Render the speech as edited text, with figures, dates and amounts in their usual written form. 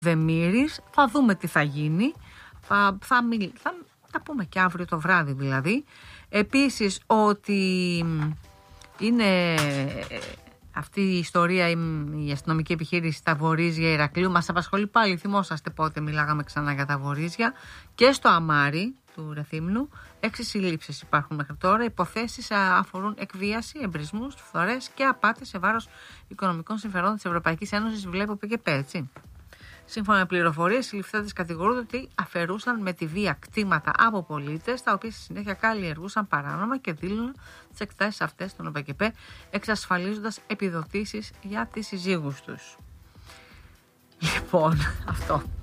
Δεμήρης. Θα δούμε τι θα γίνει. Θα τα πούμε και αύριο το βράδυ δηλαδή. Επίσης ότι είναι αυτή η ιστορία, η αστυνομική επιχείρηση στα Βορίζια Ηρακλείου. Μας απασχολεί πάλι, θυμόσαστε πότε μιλάγαμε ξανά για τα Βορίζια. Και στο Αμάρι του Ρεθύμνου 6 συλλήψεις υπάρχουν μέχρι τώρα. Υποθέσεις αφορούν εκβίαση, εμπρισμούς, φθορές και απάτες σε βάρος οικονομικών συμφερόντων της Ευρωπαϊκής Ένωσης. Βλέπω ΠΚΠ, έτσι. Σύμφωνα με πληροφορίες, οι συλληφθέντες κατηγορούνται ότι αφαιρούσαν με τη βία κτήματα από πολίτες, τα οποία στη συνέχεια καλλιεργούσαν παράνομα και δήλωναν τις εκτάσεις αυτές των ΟΠΚΠ, εξασφαλίζοντας επιδοτήσεις για τις συζύγους τους. Λοιπόν, αυτό.